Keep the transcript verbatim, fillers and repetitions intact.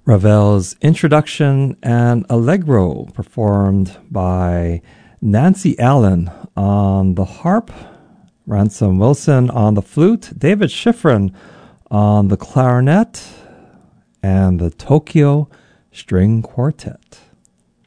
Ravel's Introduction and Allegro, performed by Nancy Allen on the harp, Ransom Wilson on the flute, David Schifrin on the clarinet, and the Tokyo String Quartet.